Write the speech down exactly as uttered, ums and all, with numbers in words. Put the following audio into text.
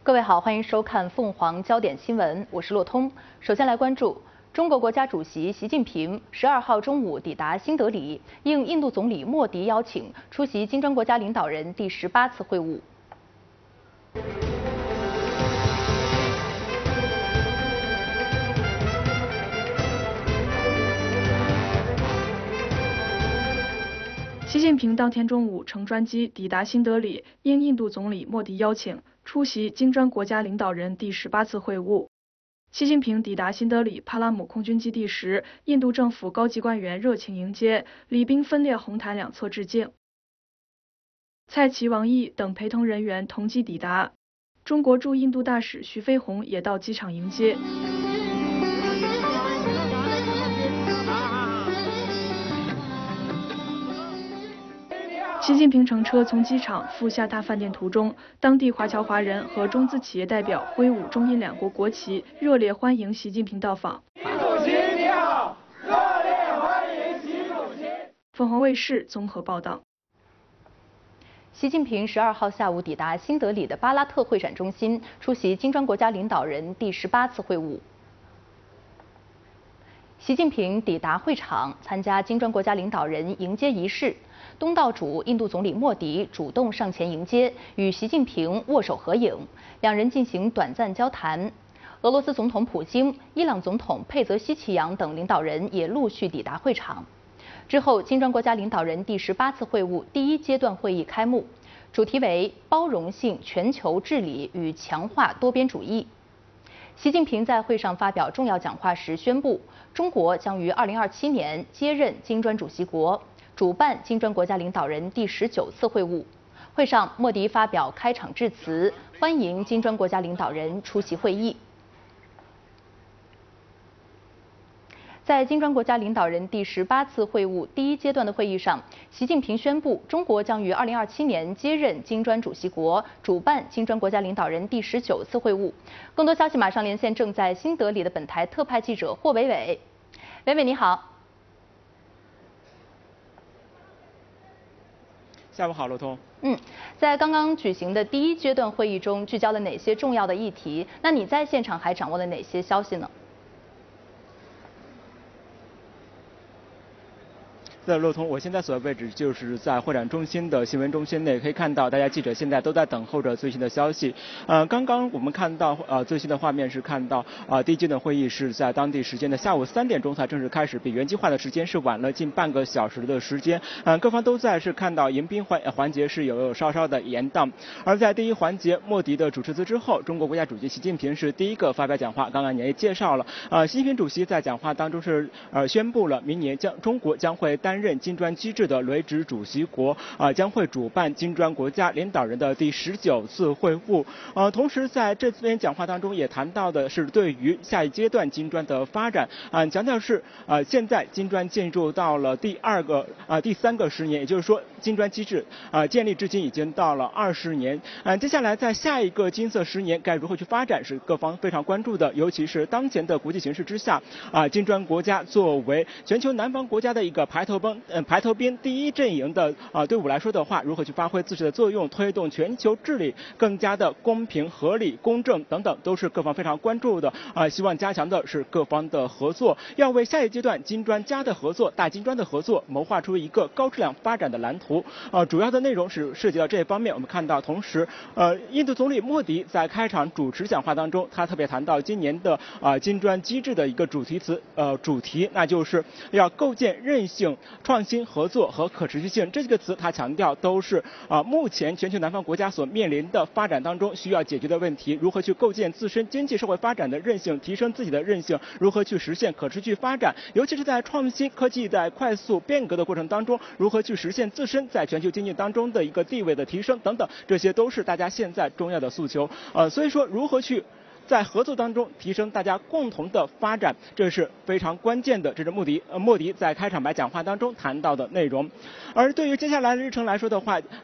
各位好，欢迎收看凤凰焦点新闻，我是洛通。首先来关注中国国家主席习近平十二号中午抵达新德里，应印度总理莫迪邀请，出席金砖国家领导人第十八次会晤。 习近平当天中午乘专机抵达新德里，应印度总理莫迪邀请，出席金砖国家领导人第十八次会晤。习近平抵达新德里帕拉姆空军基地时，印度政府高级官员热情迎接，礼宾分列红毯两侧致敬。蔡奇、王毅等陪同人员同机抵达，中国驻印度大使徐飞鸿也到机场迎接。习近平乘车从机场赴下榻饭店途中，当地华侨华人和中资企业代表挥舞中印两国国旗，热烈欢迎习近平到访。 习主席你好，热烈欢迎习主席。 凤凰卫视综合报道。 习近平十二号下午抵达新德里的巴拉特会展中心，出席金砖国家领导人第十八次会晤。习近平抵达会场，参加金砖国家领导人迎接仪式。东道主印度总理莫迪主动上前迎接，与习近平握手合影，两人进行短暂交谈。俄罗斯总统普京、伊朗总统佩泽希奇扬等领导人也陆续抵达会场。之后，金砖国家领导人第十八次会晤第一阶段会议开幕，主题为包容性全球治理与强化多边主义。习近平在会上发表重要讲话时宣布，中国将于二零二七年接任金砖主席国，主办金砖国家领导人第十九次会晤。会上，莫迪发表开场致辞，欢迎金砖国家领导人出席会议。在金砖国家领导人第十八次会晤第一阶段的会议上，习近平宣布，中国将于二零二七年接任金砖主席国，主办金砖国家领导人第十九次会晤。更多消息马上连线正在新德里的本台特派记者霍伟伟。伟伟你好。 下午好，罗通。 嗯，在刚刚举行的第一阶段会议中，聚焦了哪些重要的议题？那你在现场还掌握了哪些消息呢？ 在洛通，我现在所在位置就是在会展中心的新闻中心内，可以看到大家记者现在都在等候着最新的消息。呃，刚刚我们看到呃最新的画面是看到啊、呃、第一阶段会议是在当地时间的下午三点钟才正式开始，比原计划的时间是晚了近半个小时的时间。嗯、呃，各方都在是看到迎宾环环节是有稍稍的延宕。而在第一环节莫迪的主持词之后，中国国家主席习近平是第一个发表讲话。刚刚你也介绍了，呃，习近平主席在讲话当中是呃宣布了明年将中国将会担任金砖机制的轮值主席国，啊、呃，将会主办金砖国家领导人的第十九次会晤。呃，同时在这边讲话当中也谈到的是对于下一阶段金砖的发展，啊、呃，强调是啊、呃，现在金砖进入到了第二个啊、呃、第三个十年，也就是说金砖机制啊、呃、建立至今已经到了二十年。嗯、呃，接下来在下一个金色十年该如何去发展，是各方非常关注的，尤其是当前的国际形势之下，啊、呃，金砖国家作为全球南方国家的一个排头帮。嗯，排头边第一阵营的啊、呃、队伍来说的话，如何去发挥自身的作用，推动全球治理更加的公平、合理、公正等等，都是各方非常关注的啊、呃。希望加强的是各方的合作，要为下一阶段金砖加的合作、大金砖的合作谋划出一个高质量发展的蓝图。呃，主要的内容是涉及到这一方面。我们看到，同时，呃，印度总理莫迪在开场主持讲话当中，他特别谈到今年的啊、呃、金砖机制的一个主题词，呃，主题那就是要构建韧性、创新、合作和可持续性这几个词，他强调都是啊、呃、目前全球南方国家所面临的发展当中需要解决的问题，如何去构建自身经济社会发展的韧性，提升自己的韧性，如何去实现可持续发展，尤其是在创新科技在快速变革的过程当中，如何去实现自身在全球经济当中的一个地位的提升等等，这些都是大家现在重要的诉求。呃，所以说如何去在合作当中提升大家共同的发展，这是非常关键的，这是莫迪呃莫迪在开场白讲话当中谈到的内容。而对于接下来的日程来说的话，